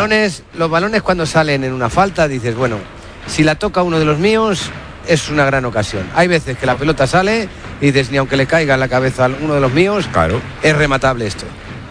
balones cuando salen en una falta, dices, bueno, si la toca uno de los míos, es una gran ocasión. Hay veces que la pelota sale y dices, ni aunque le caiga en la cabeza a uno de los míos, claro, es rematable esto.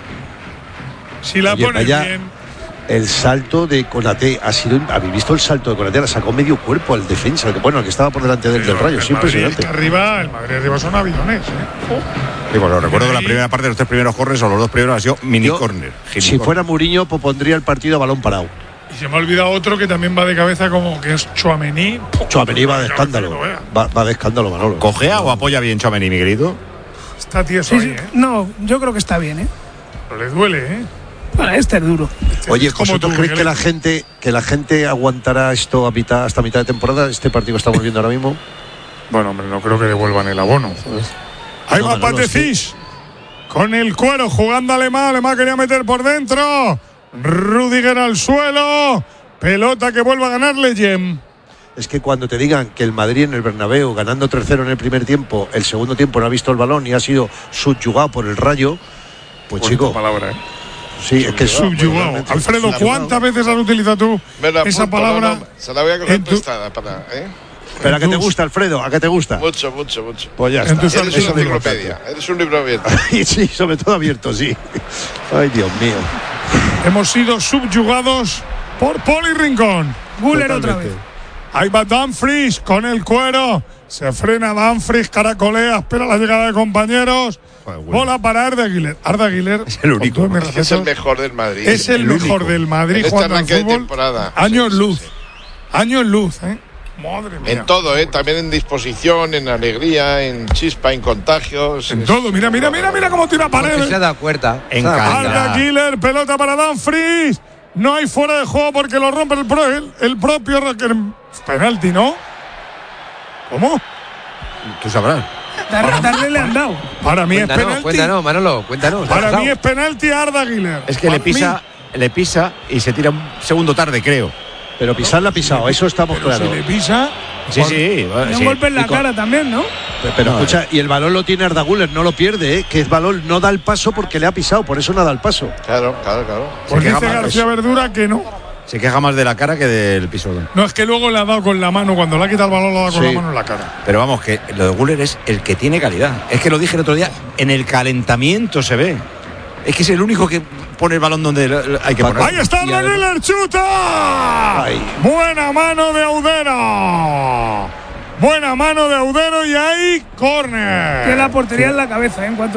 Si la pones bien. El salto de Konaté ¿habéis visto el salto de Konaté? La sacó medio cuerpo al defensa, el que estaba por delante del Rayo, es impresionante. El Madrid arriba son aviones, Digo, lo recuerdo que la primera parte de los 3 primeros corners o los 2 primeros ha sido mini corner. Si fuera Mourinho, pondría el partido a balón parado. Y se me ha olvidado otro que también va de cabeza, como que es Tchouaméni. Tchouaméni va de escándalo. Va de escándalo, Manolo. ¿Cojea o apoya bien Tchouaméni, mi querido? Está tieso ahí, No, yo creo que está bien, Pero le duele, Bueno, este es duro. Oye, ¿vosotros creéis que la gente aguantará esto hasta mitad de temporada? Este partido que estamos viendo ahora mismo. Bueno, hombre, no creo que devuelvan el abono. Ahí va Patecís. Con el Cuero jugando Alemán quería meter por dentro. Rüdiger al suelo. Pelota que vuelve a ganar Leyen. Es que cuando te digan que el Madrid en el Bernabéu, ganando 3-0 en el primer tiempo, el segundo tiempo no ha visto el balón y ha sido subyugado por el Rayo, pues chico. Palabra, Sí, es que subyugado. Alfredo, ¿cuántas veces has utilizado tú esa palabra? Se la voy a coger prestada para. Pero ¿a qué te gusta, Alfredo? ¿A qué te gusta? Mucho. Pues ya está. Eres una enciclopedia. Eres un libro abierto. Sí, sobre todo abierto, sí. Ay, Dios mío. Hemos sido subyugados por Poli Rincón. Güler otra vez. Ahí va Dumfries con el Cuero. Se frena Dumfries, caracolea, espera la llegada de compañeros. Bola para Arda Güler. Arda Güler es el único. Es el mejor del Madrid. Es el mejor del Madrid jugando al fútbol. Años luz. Años luz, Madre mía. En todo, también en disposición, en alegría, en chispa, en contagios. En todo, mira cómo tira paredes. Se da cuerda. Arda Güler, pelota para Dumfries. No hay fuera de juego porque lo rompe el propio penalti, ¿no? ¿Cómo? Tú sabrás. Darle le han dado. Para mí es penalti. Cuéntanos, Manolo, cuéntanos. Para mí es penalti a Arda Güler. Es que le pisa y se tira un segundo tarde, creo. Pero pisar la ha pisado, eso estamos claros. Si le pisa. Sí. Un golpe en la cara también, ¿no? Pero escucha, y el balón lo tiene Arda Güler, no lo pierde, que el balón no da el paso porque le ha pisado, por eso no da el paso. Claro. Pues dice García Verdura que no. Se queja más de la cara que del pisotón. No, es que luego le ha dado con la mano, cuando le ha quitado el balón, le ha dado con la mano en la cara. Pero vamos, que lo de Güler es el que tiene calidad. Es que lo dije el otro día, en el calentamiento se ve. Es que es el único que pone el balón donde hay que ponerlo. ¡Ahí está Arda Güler, chuta! Ay. Buena mano de Audero. Buena mano de Audero y ahí córner. Tiene la portería en la cabeza, En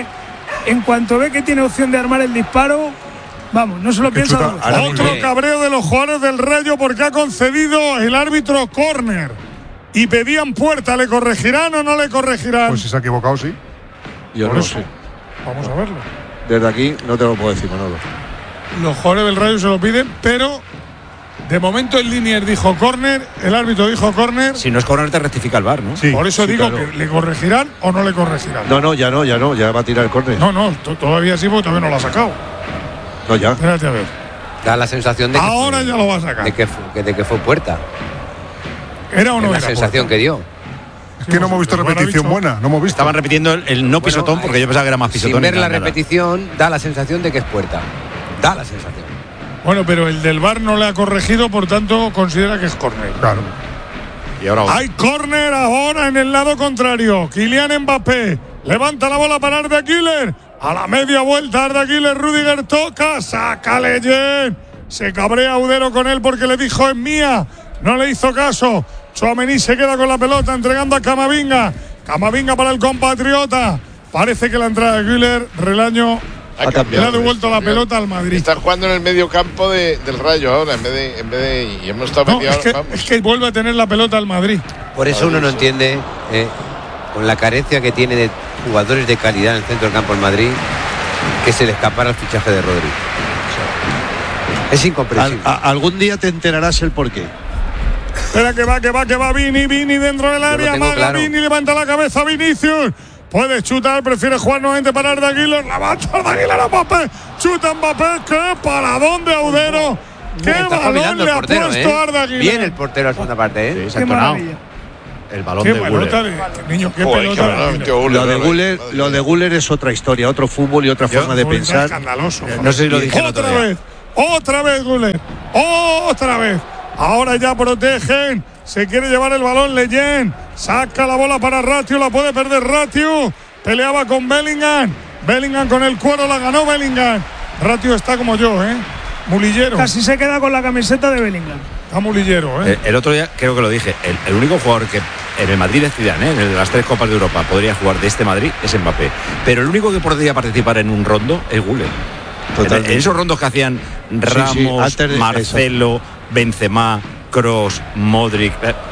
cuanto ve que tiene opción de armar el disparo, vamos, no se lo piensa. Otro cabreo de los jugadores del Rayo porque ha concedido el árbitro córner. Y pedían puerta, ¿le corregirán o no le corregirán? Pues si se ha equivocado, sí. Yo no sé. Vamos a verlo. Desde aquí no te lo puedo decir, Manolo. Los jugadores del Rayo se lo piden, pero de momento el Linier dijo córner, el árbitro dijo córner. Si no es córner te rectifica el VAR, ¿no? Sí, por eso digo que le corregirán o no le corregirán. No, ya va a tirar el córner. No, todavía sí, porque todavía no lo ha sacado. No, ya. Espérate a ver. Da la sensación de que ahora ya lo va a sacar. De que fue puerta. ¿Era o no era? La sensación que dio. Es que no hemos visto repetición buena, no hemos visto. Estaban repitiendo el no pisotón porque yo pensaba que era más pisotón. Sin ver la repetición, da la sensación de que es puerta. Da la sensación. Bueno, pero el del VAR no le ha corregido, por tanto considera que es córner. Claro. Y ahora hay córner ahora en el lado contrario. Kylian Mbappé levanta la bola para Arda Güler. A la media vuelta Arda Güler, Rüdiger toca, saca Leyen. Se cabrea Audero con él porque le dijo es mía. No le hizo caso. Tchouaméni se queda con la pelota entregando a Camavinga. Camavinga para el compatriota. Parece que la entrada de Güler, Relaño le ha devuelto la pelota al Madrid. Está jugando en el medio campo del Rayo ahora, en vez de y hemos estado es que vuelve a tener la pelota al Madrid. Por eso uno no entiende, con la carencia que tiene de jugadores de calidad en el centro del campo del Madrid, que se le escapara el fichaje de Rodri. Es incomprensible. Algún día te enterarás el porqué. Espera que va Vini dentro del área, Maga claro. Vini levanta la cabeza Vinicius. Puede chutar, prefiere jugar nuevamente para Arda Güler. La va Arda Güler a Mbappé. Chuta Mbappé. ¡Qué paradón de Audero! ¡Qué balón le ha puesto Arda Güler! Bien el portero a la segunda parte, Sí, se ha entonado. El balón de Güler. Niño, qué pelota. Lo de Güler es otra historia, otro fútbol y otra forma de pensar. Escandaloso. No sé si lo dije otra vez. Otra vez Güler. Otra vez. Ahora ya protegen. Se quiere llevar el balón Leyen. Saca la bola para Ratiu. La puede perder Ratiu. Peleaba con Bellingham. Bellingham con el cuero. La ganó Bellingham. Ratiu está como yo, mulillero. Casi se queda con la camiseta de Bellingham. Está mulillero, El otro día creo que lo dije. El único jugador que en el Madrid de Zidane, en el de las 3 Copas de Europa, podría jugar de este Madrid es Mbappé. Pero el único que podría participar en un rondo es Güler. En esos rondos que hacían Ramos, Marcelo, Benzema, Kroos, Modric,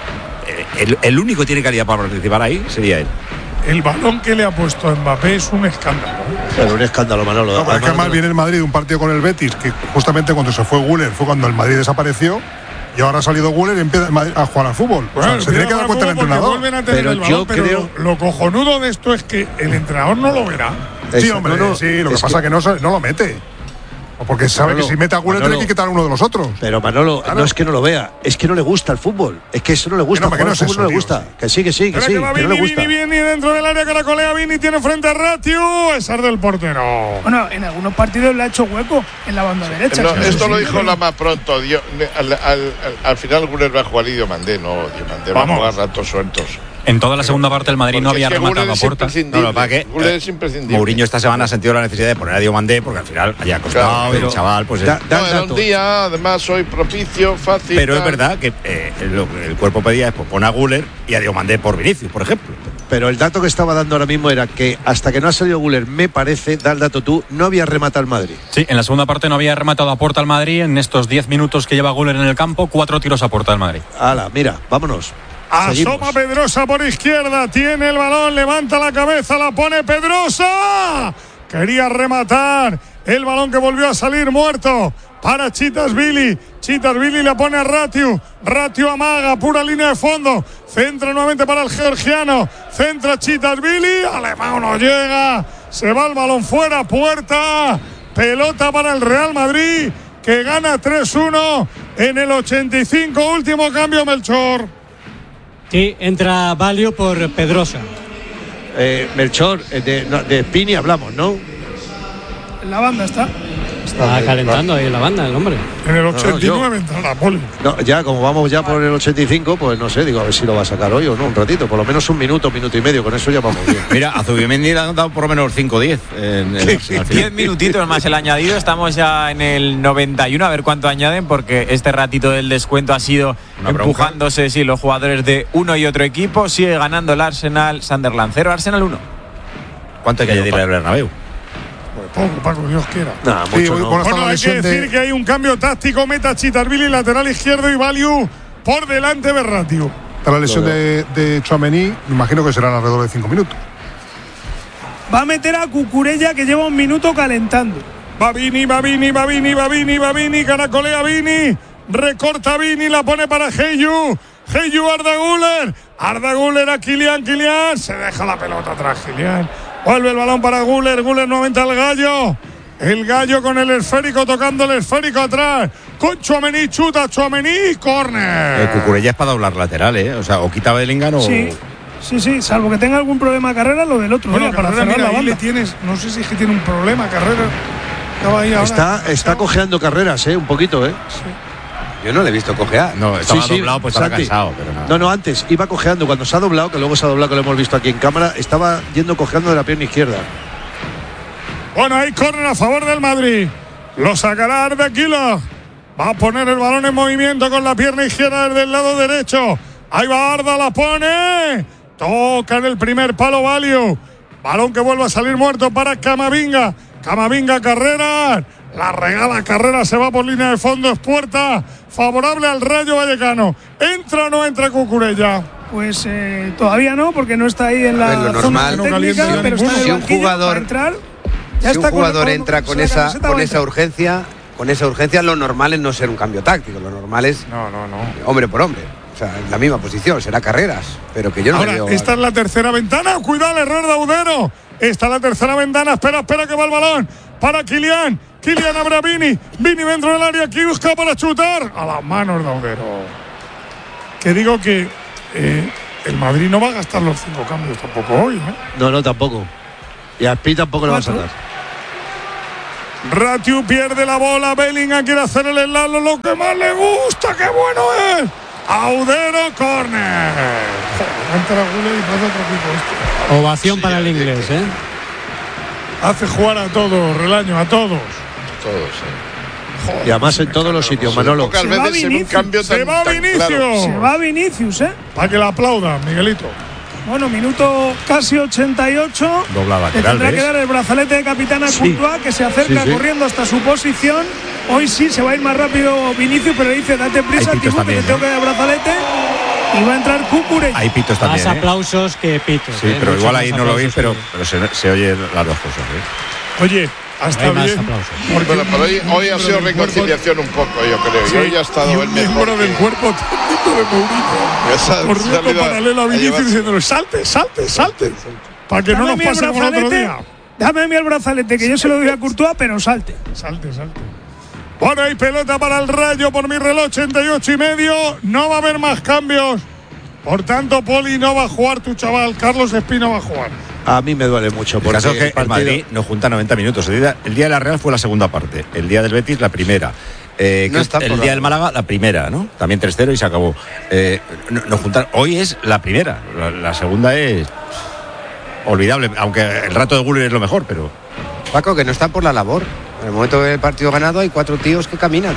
el único que tiene calidad para participar ahí sería él. El balón que le ha puesto a Mbappé es un escándalo. Pero un escándalo, Manolo. No, pero es que más viene el Madrid de un partido con el Betis, que justamente cuando se fue Güler fue cuando el Madrid desapareció. Y ahora ha salido Güler y empieza a jugar al fútbol. Bueno, se tiene que dar cuenta el entrenador. Vuelven a tener el balón, pero lo cojonudo de esto es que el entrenador no lo verá. Sí, hombre, sí, lo que pasa es que no lo mete. Porque sabe que si mete a Güler tiene que quitar a uno de los otros. Pero Manolo, no es que no lo vea, es que no le gusta el fútbol. Es que eso no le gusta. Que no, no le gusta. Que sí, que no le gusta. Vini dentro del área, caracolea Vini, tiene frente a Ratiu. Es del portero. Bueno, en algunos partidos le ha hecho hueco en la banda derecha. No, esto lo dijo Lama pronto. Al final Güler va a jugar y Diomandé va a jugar ratos sueltos. En toda la segunda parte el Madrid no había rematado a puerta. Güler es imprescindible. Mourinho esta semana ha sentido la necesidad de poner a Diomandé porque al final haya costado el chaval. Pues era un día, además hoy propicio, fácil. Pero es verdad que lo que el cuerpo pedía es poner a Güler y a Diomandé por Vinicius, por ejemplo. Pero el dato que estaba dando ahora mismo era que hasta que no ha salido Güler, me parece, da el dato tú, no había rematado al Madrid. Sí, en la segunda parte no había rematado a puerta al Madrid. En estos 10 minutos que lleva Güler en el campo, 4 tiros a puerta al Madrid. Hala, mira, vámonos. Asoma Pedrosa por izquierda, tiene el balón, levanta la cabeza, la pone Pedrosa. Quería rematar el balón que volvió a salir muerto para Chitasvili. Chitasvili la pone a Ratiu. Ratiu amaga, pura línea de fondo. Centra nuevamente para el georgiano. Centra Chitasvili. Alemán no llega. Se va el balón fuera, puerta. Pelota para el Real Madrid, que gana 3-1 en el 85. Último cambio, Melchor. Sí, entra Valio por Pedrosa. Melchor, de Pini hablamos, ¿no? En la banda está calentando ahí en la banda el hombre. En el 89 entra la Poli. No, ya como vamos ya por el 85, pues no sé, digo, a ver si lo va a sacar hoy o no, un ratito, por lo menos un minuto y medio, con eso ya vamos bien. Mira, a Zubimendi le han dado por lo menos 5-10. 10 minutitos más el añadido, estamos ya en el 91, a ver cuánto añaden, porque este ratito del descuento ha sido empujándose los jugadores de uno y otro equipo. Sigue ganando el Arsenal, Sunderland 0, Arsenal 1. ¿Cuánto hay que añadirle al Bernabéu? Poco, Paco, Dios quiera. Nah, mucho no. Bueno, hay que decir que hay un cambio táctico. Meta Chitasvili, lateral izquierdo, y Value por delante de Ratiu. La lesión de Tchouaméni, me imagino que serán alrededor de 5 minutos. Va a meter a Cucurella, que lleva un minuto calentando. Va Vini, caracolea Vini. Recorta Vini, la pone para Heyu. Arda Güler a Kylian. Se deja la pelota atrás, Kylian. Vuelve el balón para Güler nuevamente al Gallo. El Gallo con el esférico, tocando el esférico atrás. Con Tchouaméni, chuta Tchouaméni, córner. El Cucurella es para doblar lateral, O sea, o quita Bellingham o... Sí, salvo que tenga algún problema de carrera, lo del otro. Bueno, para cerrar la banda. No sé si es que tiene un problema carrera. Está cojeando carreras, un poquito, Sí. Yo no le he visto cojear. No, estaba doblado, pues estaba cansado. Pero nada. No, antes iba cojeando. Cuando se ha doblado, que luego se ha doblado, que lo hemos visto aquí en cámara, estaba yendo cojeando de la pierna izquierda. Bueno, hay córner a favor del Madrid. Lo sacará Arda Güler. Va a poner el balón en movimiento con la pierna izquierda desde el lado derecho. Ahí va Arda, la pone. Toca en el primer palo Value. Balón que vuelve a salir muerto para Camavinga. Carrera. La regala Carrera, se va por línea de fondo, es puerta favorable al Rayo Vallecano. ¿Entra o no entra Cucurella? Pues todavía no, porque no está ahí en la zona técnica, pero está en el banquillo para entrar. Si un jugador entra con esa urgencia, lo normal es no ser un cambio táctico, lo normal es hombre por hombre. O sea, en la misma posición, será Carreras, pero que yo no Ahora, le veo. Esta es la tercera ventana, cuidado el error de Audero. Esta es la tercera ventana, espera que va el balón para Kylian abre a Vini dentro del área, aquí busca para chutar a las manos de Audero. Que digo que el Madrid no va a gastar los 5 cambios tampoco hoy, No, tampoco. Y a Pi tampoco le va a sacar. Ratiu pierde la bola. Bellingham quiere hacer el enlace, lo que más le gusta. ¡Qué bueno es! Audero, córner. Entra Guller y pasa otro equipo. Ovación para el inglés, ¿eh? Hace jugar a todos, Relaño, a todos. Y además en todos los sitios, Manolo. Pocas veces en un cambio Se tan, va tan Vinicius. claro. Se va Vinicius, ¿eh? Para que la aplaudan, Miguelito. Bueno, minuto casi 88. Dobla Le lateral, tendrá ¿ves? que dar el brazalete de capitán a Courtois, que se acerca corriendo hasta su posición. Hoy sí se va a ir más rápido Vinicius, pero le dice, date prisa, Hay pitos Tibú, que te también, tengo que dar el brazalete. Y va a entrar Cucurella. Hay pitos Más también. aplausos que pitos. Sí, pero Muchos igual más ahí no lo oís, aplausos pero se oye las dos cosas. Oye, hasta Hay más bien. aplausos. Bueno, pero hoy ha sido reconciliación un poco, yo creo. Sí, Y hoy ha estado y el un mejor. miembro del cuerpo técnico de Mourinho corriendo paralelo a Vinicius diciéndole salte, para que no nos pase como el otro día. Dame a mí el brazalete, que yo se lo doy a Courtois, pero salte. Salte. Bueno, hay pelota para el Rayo por mi reloj, 88:30. No va a haber más cambios. Por tanto, Poli no va a jugar tu chaval. Carlos Espino va a jugar. A mí me duele mucho. El Porque caso es que el partido- Madrid nos junta 90 minutos. El día de la Real fue la segunda parte. El día del Betis, la primera. No está por el la- día del Málaga, la primera, ¿no? También 3-0 y se acabó. Nos juntan. Hoy es la primera. La segunda es olvidable. Aunque el rato de Guller es lo mejor, pero. Paco, que no están por la labor. En el momento del partido ganado hay 4 tíos que caminan.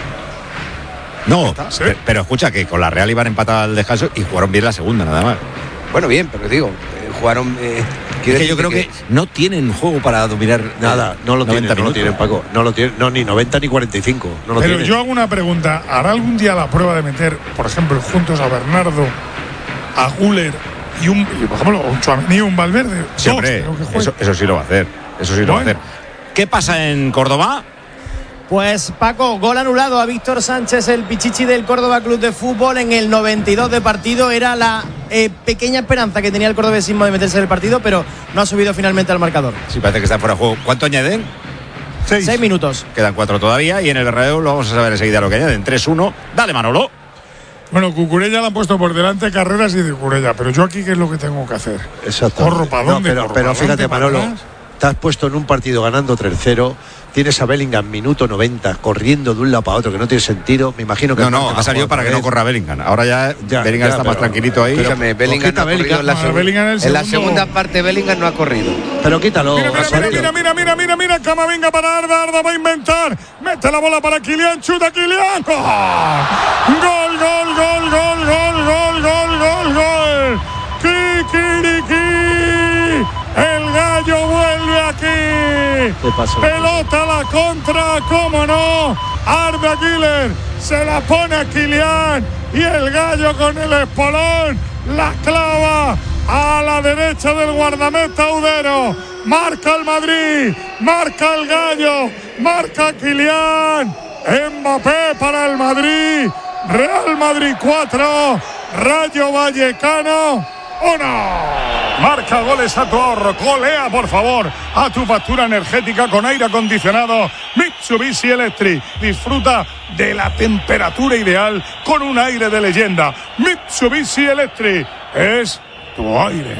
No, ¿Sí? pero escucha que con la Real iban empatados al descanso y jugaron bien la segunda, nada más. Bueno, bien, pero digo, jugaron. Es que yo creo que no tienen juego para dominar Nada, no lo 90 tienen, no lo minutos. tienen, Paco. No lo tienen, no, ni 90 ni 45. No lo Pero tienen. yo hago una pregunta. ¿Hará algún día la prueba de meter, por ejemplo, juntos a Bernardo, a Guller y por ejemplo, un Tchouaméni y un Valverde? Sí, Dos, hombre, creo que jueguen. eso sí lo va a hacer. Eso sí lo va a hacer. ¿Qué pasa en Córdoba? Pues Paco, gol anulado a Víctor Sánchez, el pichichi del Córdoba Club de Fútbol en el 92 de partido. Era la pequeña esperanza que tenía el cordobesismo de meterse en el partido, pero no ha subido finalmente al marcador. Sí, parece que está fuera de juego. ¿Cuánto añaden? 6 minutos. Quedan 4 todavía y en el Bernabéu lo vamos a saber enseguida lo que añaden. 3-1. Dale, Manolo. Bueno, Cucurella la han puesto por delante Carreras y de Cucurella, pero yo aquí ¿qué es lo que tengo que hacer? Exacto. Corro para dónde, corro pero para fíjate, adelante, para Manolo, atrás. te has puesto en un partido ganando 3-0. Tienes a Bellingham minuto 90 corriendo de un lado para otro, que no tiene sentido. Me imagino que No, ha salido para que no corra Bellingham. Ahora ya Bellingham está más tranquilito ahí. Escúchame, Bellingham no ha corrido en la Bellingham en la segunda parte. Bellingham no ha corrido. Pero quítalo. Mira, Camavinga para Arda va a inventar. Mete la bola para Kylian, chuta Kylian. Gol. Kikiriki. El gallo vuelve aquí. ¿Qué pasa? Pelota a la contra, cómo no. Arda Güler se la pone a Kylian y el gallo con el espolón la clava a la derecha del guardameta Audero. Marca el Madrid, marca el gallo, marca Kylian. Mbappé para el Madrid. Real Madrid 4, Rayo Vallecano 1. Marca goles a tu ahorro. Colea, por favor, a tu factura energética con aire acondicionado Mitsubishi Electric. Disfruta de la temperatura ideal con un aire de leyenda. Mitsubishi Electric es tu aire.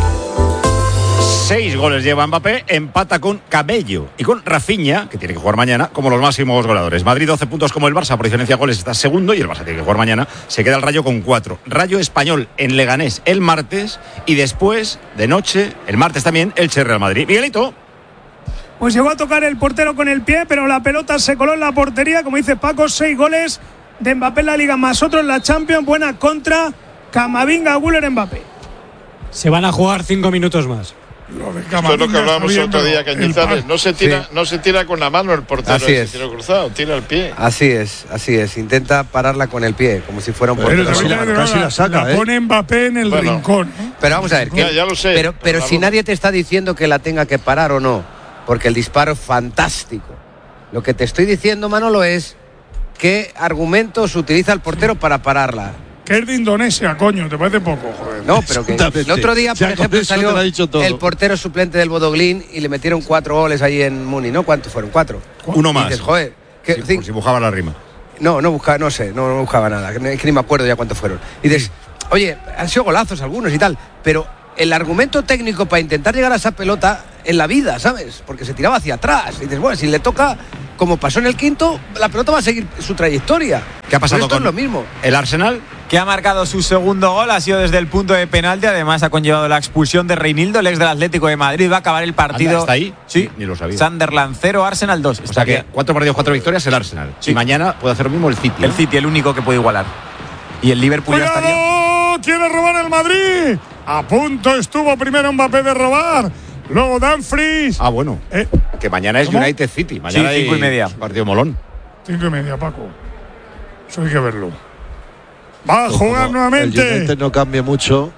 6 goles lleva Mbappé, empata con Cabello y con Rafinha, que tiene que jugar mañana, como los máximos goleadores. Madrid 12 puntos como el Barça, por diferencia de goles está segundo y el Barça tiene que jugar mañana. Se queda el Rayo con 4. Rayo Español en Leganés el martes y después, de noche, el martes también, el Real Madrid. Miguelito. Pues llegó a tocar el portero con el pie, pero la pelota se coló en la portería. Como dice Paco, 6 goles de Mbappé en la Liga, más otro en la Champions. Buena contra Camavinga, Güler, Mbappé. Se van a jugar 5 minutos más. Esto es lo que hablábamos otro día, Cañizares. No se tira con la mano el portero. Así es. Tiro cruzado, tira el pie. Así es. Intenta pararla con el pie, como si fuera un Pero portero. casi la saca, la pone Mbappé en el rincón. Pero vamos a ver, Ya lo sé. pero si nadie te está diciendo que la tenga que parar o no, porque el disparo es fantástico. Lo que te estoy diciendo, Manolo, es qué argumentos utiliza el portero para pararla. Que es de Indonesia, coño, ¿te parece poco? Joder. No, pero que el otro día, por ejemplo, salió el portero suplente del Bodoglín y le metieron 4 goles ahí en Muni, ¿no? ¿Cuántos fueron? 4. Uno más. Dices, joder, Sí, por si buscaba la rima. No buscaba, no sé, no buscaba nada, que ni me acuerdo ya cuántos fueron. Y dices, oye, han sido golazos algunos y tal, pero el argumento técnico para intentar llegar a esa pelota en la vida, ¿sabes? Porque se tiraba hacia atrás. Y dices, bueno, si le toca, como pasó en el quinto, la pelota va a seguir su trayectoria. ¿Qué ha pasado con con lo mismo? el Arsenal? Que ha marcado su segundo gol, ha sido desde el punto de penalti, además ha conllevado la expulsión de Reinildo, el ex del Atlético de Madrid. Va a acabar el partido. ¿Hasta ahí? Sí, ni lo sabía. Sunderland 0, Arsenal 2. O sea que 4 partidos, 4 victorias el Arsenal. Sí. Y mañana puede hacer lo mismo el City. El City, el único que puede igualar. Y el Liverpool ya estaría. ¡Quiere robar el Madrid! A punto estuvo primero Mbappé de robar. Luego Dumfries. Ah, bueno. Que mañana es United City. Mañana sí, 5:30. Partido molón. 5:30, Paco. Eso hay que verlo. Va a jugar nuevamente. El United no cambia mucho.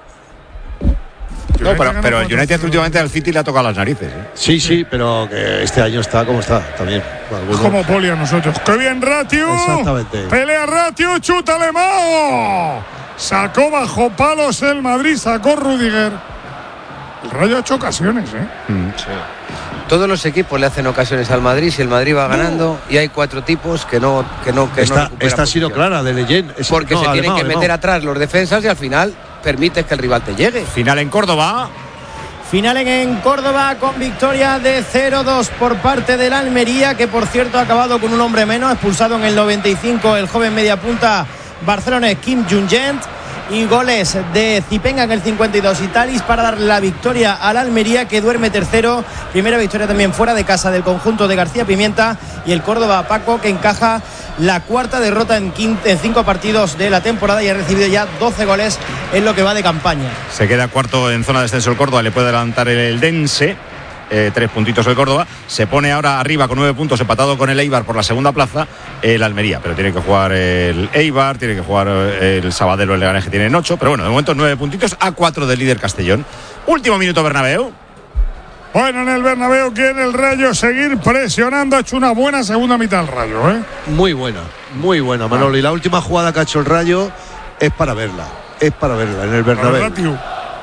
No, pero el United últimamente al City le ha tocado las narices. Sí, pero que este año está como está también. Como Poli a nosotros. ¡Qué bien, Ratiu! Exactamente. Pelea Ratiu, chuta Mao. Sacó bajo palos el Madrid, sacó Rudiger. El Rayo ha hecho ocasiones, Sí. Todos los equipos le hacen ocasiones al Madrid si el Madrid va ganando y hay 4 tipos que no esta ha sido clara de Leyen. Porque se tienen que meter atrás los defensas y al final permites que el rival te llegue. Final en Córdoba. Final en Córdoba con victoria de 0-2 por parte del Almería, que por cierto ha acabado con un hombre menos, expulsado en el 95 el joven mediapunta barcelonés Kim Jung-gent. Y goles de Zipenga en el 52 y Talis para dar la victoria al Almería, que duerme tercero. Primera victoria también fuera de casa del conjunto de García Pimienta. Y el Córdoba, Paco, que encaja la cuarta derrota en 5 partidos de la temporada y ha recibido ya 12 goles en lo que va de campaña. Se queda cuarto en zona de descenso el Córdoba, le puede adelantar el Dense. 3 puntitos el Córdoba, se pone ahora arriba con 9 puntos, empatado con el Eibar por la segunda plaza, el Almería, pero tiene que jugar el Eibar, tiene que jugar el Sabadell o el Leganés, que tienen 8, pero bueno, de momento 9 puntitos a 4 del líder Castellón. Último minuto Bernabéu. Bueno, en el Bernabéu quiere el Rayo seguir presionando, ha hecho una buena segunda mitad el Rayo, Muy buena, Manolo, y la última jugada que ha hecho el Rayo es para verla en el Bernabéu.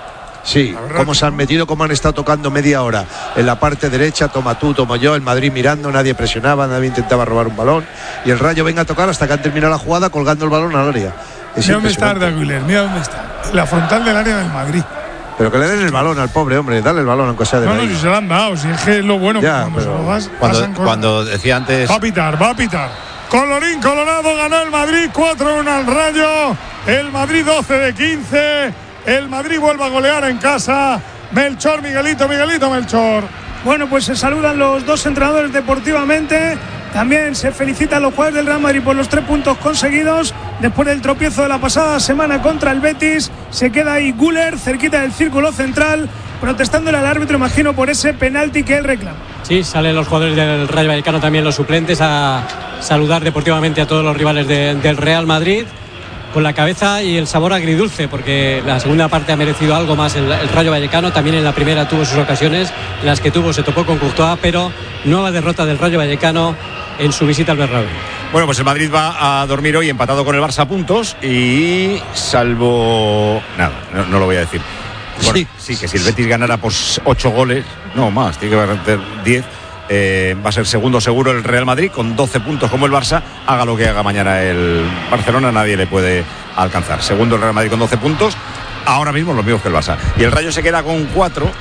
Sí, cómo se han metido, cómo han estado tocando media hora en la parte derecha, toma tú, tomo yo, el Madrid mirando, nadie presionaba, nadie intentaba robar un balón y el Rayo venga a tocar hasta que han terminado la jugada colgando el balón al área. Mira dónde está Arda Güler, mira dónde está, la frontal del área del Madrid. Pero que le den el balón al pobre hombre, dale el balón aunque sea de No, si se lo han dado, si es que es lo bueno, ya, cuando se lo das, cuando decía antes. Va a pitar. Colorín colorado, ganó el Madrid 4-1 al Rayo, el Madrid 12 de 15. El Madrid vuelve a golear en casa. Melchor, Miguelito, Melchor. Bueno, pues se saludan los dos entrenadores deportivamente. También se felicitan los jugadores del Real Madrid por los 3 puntos conseguidos. Después del tropiezo de la pasada semana contra el Betis, se queda ahí Güler cerquita del círculo central, protestándole al árbitro, imagino, por ese penalti que él reclama. Sí, salen los jugadores del Rayo Vallecano, también los suplentes, a saludar deportivamente a todos los rivales del Real Madrid, con la cabeza y el sabor agridulce, porque la segunda parte ha merecido algo más el Rayo Vallecano. También en la primera tuvo sus ocasiones, en las que se topó con Courtois, pero nueva derrota del Rayo Vallecano en su visita al Bernabéu. Bueno, pues el Madrid va a dormir hoy empatado con el Barça a puntos y salvo... Nada, no lo voy a decir. Bueno, sí, que si el Betis ganara por 8 goles, no más, tiene que meter 10, va a ser segundo seguro el Real Madrid con 12 puntos como el Barça. Haga lo que haga mañana el Barcelona, nadie le puede alcanzar. Segundo el Real Madrid con 12 puntos, ahora mismo los mismos que el Barça. Y el Rayo se queda con 4,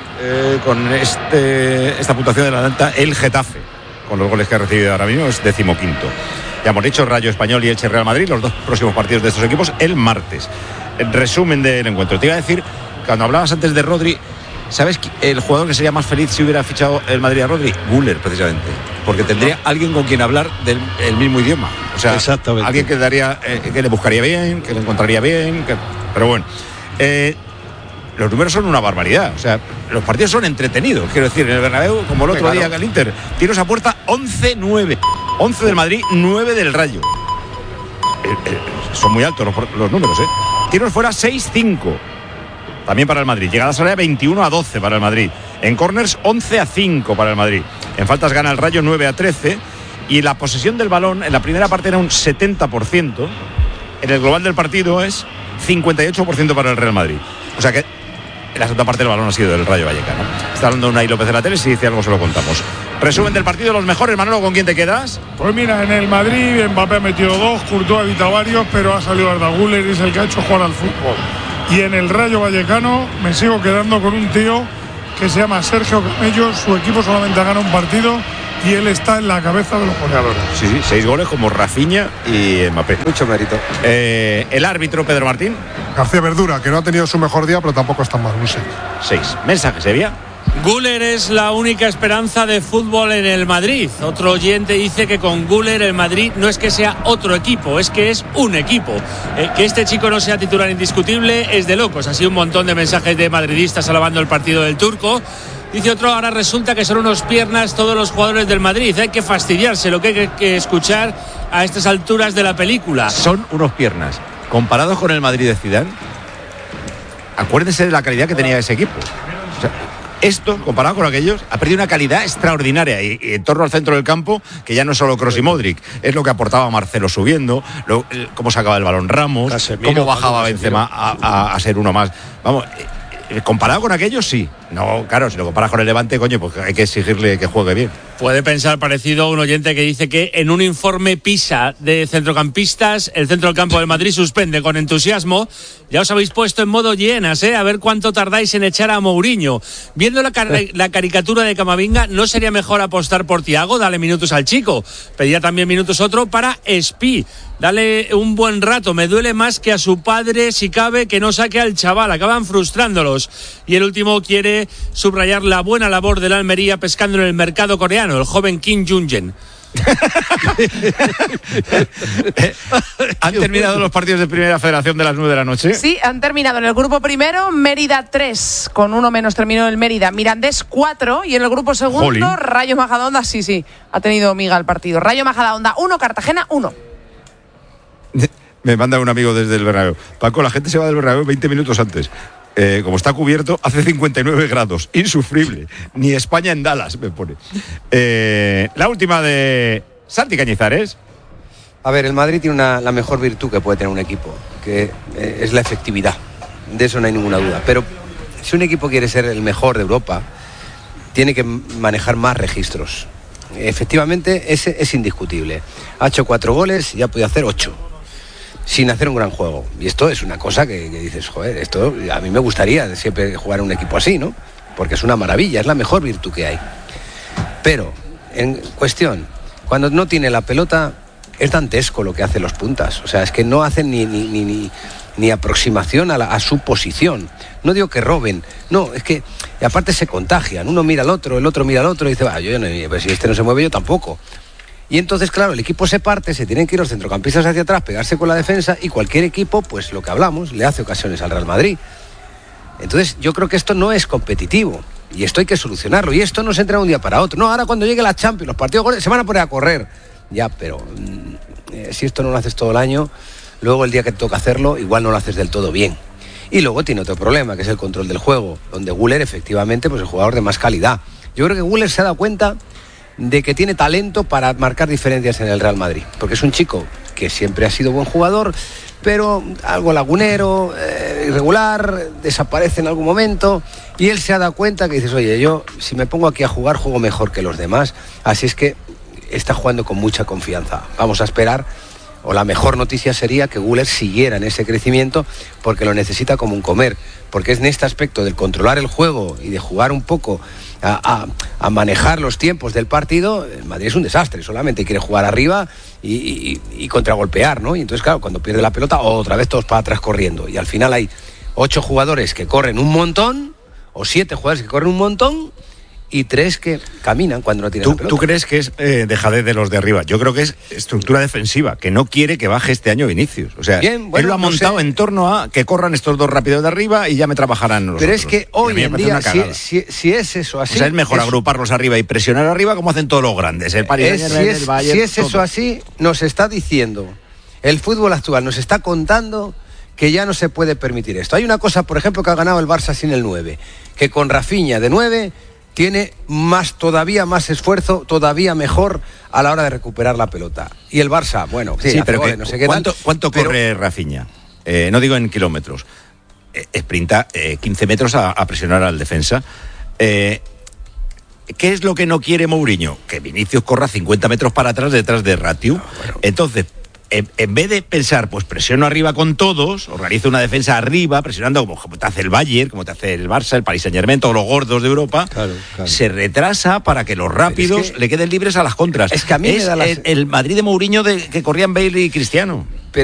con esta puntuación de la alta, el Getafe, con los goles que ha recibido ahora mismo, es 15º. Ya hemos dicho, Rayo Español y Elche Real Madrid, los 2 próximos partidos de estos equipos el martes. El resumen del encuentro. Te iba a decir, cuando hablabas antes de Rodri, ¿sabes el jugador que sería más feliz si hubiera fichado el Madrid a Rodri? Güler, precisamente. Porque tendría alguien con quien hablar del mismo idioma. O sea, alguien que que le buscaría bien, que le encontraría bien. Pero bueno, los números son una barbaridad. O sea, los partidos son entretenidos. Quiero decir, en el Bernabéu, como el otro día en el Inter, tiros a puerta 11-9. 11 del Madrid, 9 del Rayo. Son muy altos los números, Tiros fuera 6-5. También para el Madrid. Llegadas al área 21-12 para el Madrid. En corners 11-5 para el Madrid. En faltas gana el Rayo 9-13. Y la posesión del balón en la primera parte era un 70%. En el global del partido es 58% para el Real Madrid. O sea que en la segunda parte del balón ha sido del Rayo Vallecano. Está hablando Unai López de la tele. Si dice algo se lo contamos. Resumen del partido, los mejores. Manolo, ¿con quién te quedas? Pues mira, en el Madrid Mbappé ha metido 2, Courtois ha evitado varios, pero ha salido Arda Güler y es el que ha hecho jugar al fútbol. Y en el Rayo Vallecano me sigo quedando con un tío que se llama Sergio Camello. Su equipo solamente gana un partido y él está en la cabeza de los goleadores. Sí, 6 goles como Rafinha y Mbappé. Mucho mérito. El árbitro Pedro Martín. García Verdura, que no ha tenido su mejor día, pero tampoco está mal, un 6. 6. Mensaje, Sevilla. Güler es la única esperanza de fútbol en el Madrid. Otro oyente dice que con Güler el Madrid no es que sea otro equipo, es que es un equipo. Que este chico no sea titular indiscutible es de locos. Así un montón de mensajes de madridistas alabando el partido del turco. Dice otro, ahora resulta que son unos piernas todos los jugadores del Madrid. Hay que fastidiarse lo que hay que escuchar a estas alturas de la película. Son unos piernas. Comparados con el Madrid de Zidane, acuérdense de la calidad que tenía ese equipo. O sea, esto, comparado con aquellos, ha perdido una calidad extraordinaria y en torno al centro del campo, que ya no es solo Kroos y Modric, es lo que aportaba Marcelo subiendo, cómo sacaba el balón Ramos, Casemiro, cómo bajaba Benzema a ser uno más. Vamos, comparado con aquellos, sí. No, claro, si lo comparas con el Levante, coño, pues hay que exigirle que juegue bien. Puede pensar parecido a un oyente que dice que en un informe PISA de centrocampistas, el centro del campo del Madrid suspende con entusiasmo. Ya os habéis puesto en modo llenas, a ver cuánto tardáis en echar a Mourinho. Viendo la caricatura de Camavinga, ¿no sería mejor apostar por Thiago? Dale minutos al chico. Pedía también minutos otro para Espi. Dale un buen rato. Me duele más que a su padre, si cabe, que no saque al chaval. Acaban frustrándolos. Y el último quiere subrayar la buena labor de la Almería pescando en el mercado coreano, el joven Kim Jung-jen. ¿Han terminado los partidos de Primera Federación de las 9 de la noche? Sí, han terminado. En el grupo primero, Mérida 3, con 1 menos terminó el Mérida. Mirandés 4, y en el grupo segundo, Jolín. Rayo Majadahonda, sí, ha tenido miga el partido. Rayo Majadahonda 1, Cartagena 1. Me manda un amigo desde el Bernabéu. Paco, la gente se va del Bernabéu 20 minutos antes. Como está cubierto, hace 59 grados. Insufrible. Ni España en Dallas, me pone. La última de Santi Cañizares. A ver, el Madrid tiene la mejor virtud que puede tener un equipo, que es la efectividad. De eso no hay ninguna duda. Pero si un equipo quiere ser el mejor de Europa, tiene que manejar más registros. Efectivamente, ese es indiscutible. Ha hecho 4 goles y ya puede hacer 8. Sin hacer un gran juego. Y esto es una cosa que dices, joder, esto a mí me gustaría siempre jugar en un equipo así, ¿no? Porque es una maravilla, es la mejor virtud que hay. Pero, en cuestión, cuando no tiene la pelota, es dantesco lo que hacen los puntas. O sea, es que no hacen ni aproximación a su posición. No digo que roben, no, es que aparte se contagian. Uno mira al otro, el otro mira al otro y dice, yo no, pues si este no se mueve, yo tampoco. Y entonces, claro, el equipo se parte, se tienen que ir los centrocampistas hacia atrás, pegarse con la defensa, y cualquier equipo, pues lo que hablamos, le hace ocasiones al Real Madrid. Entonces, yo creo que esto no es competitivo, y esto hay que solucionarlo, y esto no se entra de un día para otro. No, ahora cuando llegue la Champions, los partidos se van a poner a correr. Ya, pero si esto no lo haces todo el año, luego el día que te toca hacerlo, igual no lo haces del todo bien. Y luego tiene otro problema, que es el control del juego, donde Güler, efectivamente, pues es el jugador de más calidad. Yo creo que Güler se ha dado cuenta de que tiene talento para marcar diferencias en el Real Madrid, porque es un chico que siempre ha sido buen jugador, pero algo lagunero, irregular, desaparece en algún momento, y él se ha dado cuenta que dices, oye, yo si me pongo aquí a jugar, juego mejor que los demás, así es que está jugando con mucha confianza. Vamos a esperar, o la mejor noticia sería que Güler siguiera en ese crecimiento, porque lo necesita como un comer, porque es en este aspecto del controlar el juego y de jugar un poco a manejar los tiempos del partido. El Madrid es un desastre, solamente quiere jugar arriba y contragolpear, ¿no? Y entonces, claro, cuando pierde la pelota, otra vez todos para atrás corriendo, y al final hay 8 jugadores que corren un montón, o 7 jugadores que corren un montón, y 3 que caminan cuando no tienen la pelota. ¿Tú crees que es dejadez de los de arriba? Yo creo que es estructura defensiva, que no quiere que baje este año Vinicius. O sea, bien, bueno, él lo ha montado en torno a que corran estos 2 rápidos de arriba y ya me trabajarán los Pero otros. Es que hoy en día, si es eso así... O sea, es mejor agruparlos arriba y presionar arriba como hacen todos los grandes. El Paris Saint-Germain, el Bayern, si es todo. Eso así, nos está diciendo, el fútbol actual nos está contando que ya no se puede permitir esto. Hay una cosa, por ejemplo, que ha ganado el Barça sin el 9, que con Rafinha de 9... tiene todavía más esfuerzo, todavía mejor a la hora de recuperar la pelota. Y el Barça, bueno, sí, pero goles, no sé qué ¿cuánto corre Rafinha? No digo en kilómetros. Sprinta 15 metros a presionar al defensa. ¿Qué es lo que no quiere Mourinho? Que Vinicius corra 50 metros para atrás detrás de Ratiu. Entonces, en vez de pensar, pues presiono arriba con todos, organizo una defensa arriba, presionando como te hace el Bayern, como te hace el Barça, el Paris Saint-Germain, todos los gordos de Europa, se retrasa para que los rápidos le queden libres a las contras. Es que a mí me da el Madrid de Mourinho que corrían Bale y Cristiano.